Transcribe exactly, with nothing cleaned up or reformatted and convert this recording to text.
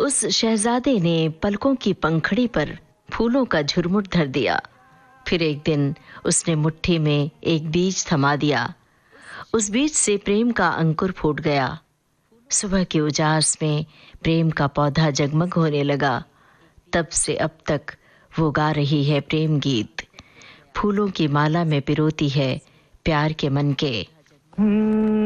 उस शहजादे ने पलकों की पंखड़ी पर फूलों का झुरमुट धर दिया। फिर एक दिन उसने मुट्ठी में एक बीज थमा दिया। उस बीज से प्रेम का अंकुर फूट गया। सुबह के उजास में प्रेम का पौधा जगमग होने लगा। तब से अब तक वो गा रही है प्रेम गीत। फूलों की माला में पिरोती है प्यार के मन के।